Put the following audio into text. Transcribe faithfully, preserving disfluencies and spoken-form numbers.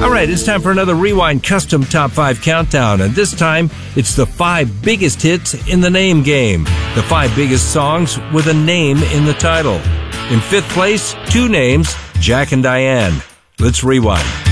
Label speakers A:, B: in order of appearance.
A: All right, it's time for another Rewind Custom Top five Countdown, and this time it's the five biggest hits in the name game. The five biggest songs with a name in the title. In fifth place, two names, Jack and Diane. Let's rewind.